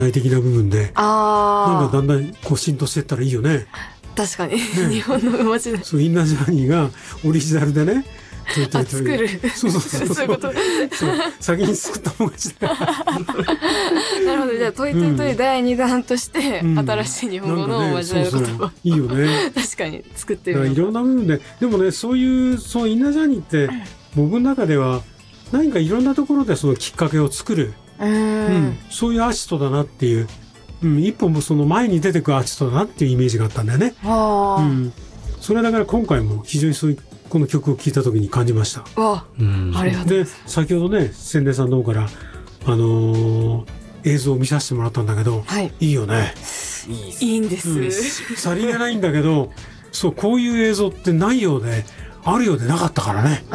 内的な部分でなんかだんだんこう浸透していったらいいよね。 確かに、日本の馬時代そうインナージャーニーがオリジナルでね作るそうそういうことそう先に作った方がいいなるほど。じゃあトイトイトイ第2弾として、新しい日本語のおまじないの言葉、 いいよね確かに作ってる。 いろんな部分ででもねそうインナージャーニーって僕の中では何かいろんなところでそのきっかけを作る、そういうアーティストだなっていう、一歩もその前に出てくアーティストだなっていうイメージがあったんだよね。それだから今回も非常にそういうこの曲を聴いた時に感じました。 ありがとう。 で先ほどね宣伝さんの方から映像を見させてもらったんだけど、いいよね。 いいんです、 さりげないんだけどそうこういう映像ってないようであるようでなかったからね。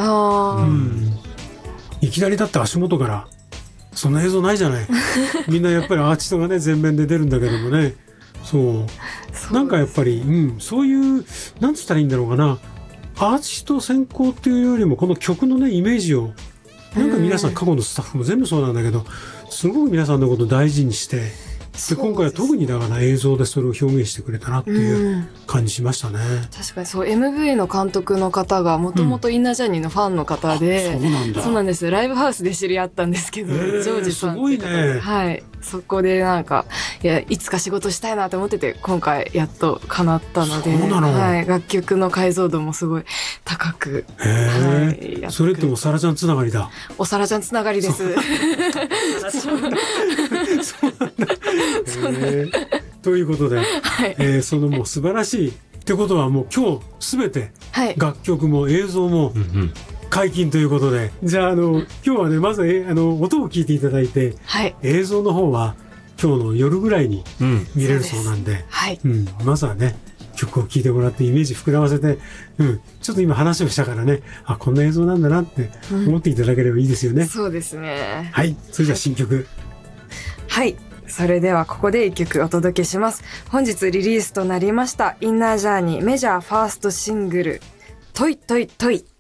いきなりだって足元からそんな映像ないじゃないみんなやっぱりアーティストがね前面で出るんだけどもね、そうなんかやっぱり、そういうなんつったらいいんだろうかな、アーティスト先行っていうよりもこの曲のねイメージをなんか皆さん過去のスタッフも全部そうなんだけどすごく皆さんのことを大事にしてで今回は特にだから映像でそれを表現してくれたなっていう感じしましたね。 確かにそう MV の監督の方がもともとインナージャーニーのファンの方で、 そうなんだ。 そうなんです。ライブハウスで知り合ったんですけど、ジョージさんすごいね。 はい、そこでなんかいつか仕事したいなと思ってて今回やっと叶ったので、 そうなの、 楽曲の解像度もすごい高く、 それっておさらちゃんつながりだ。 おさらちゃんつながりです。そうなんだ。 ということで、そのもう素晴らしいってことはもう今日すべて楽曲も映像も解禁ということで、じゃあ今日はねまず音を聞いていただいて、映像の方は今日の夜ぐらいに見れるそうなんで、まずはね曲を聴いてもらってイメージ膨らませて、ちょっと今話をしたからねこんな映像なんだなって思っていただければいいですよね。 そうですね。 はい、それじゃあ新曲。 はい、それではここで一曲お届けします。本日リリースとなりましたインナージャーニーメジャーファーストシングルトイトイトイ。